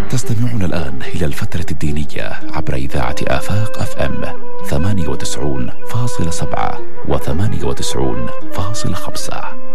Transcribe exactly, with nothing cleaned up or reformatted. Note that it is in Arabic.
تستمعون الآن إلى الفترة الدينية عبر إذاعة آفاق أف أم ثمانية وتسعون فاصلة سبعة وثمانية وتسعون فاصلة خمسة.